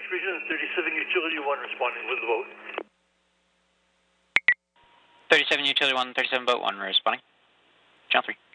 Region, 37 Utility 1 responding with the boat. 37 Utility 1, 37 Boat 1 responding. Channel 3.